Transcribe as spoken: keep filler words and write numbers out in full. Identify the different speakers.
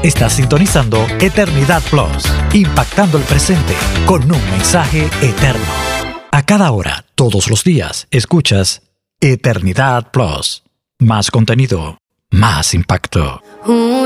Speaker 1: Estás sintonizando Eternidad Plus, impactando el presente con un mensaje eterno. A cada hora, todos los días, escuchas Eternidad Plus. Más contenido, más impacto.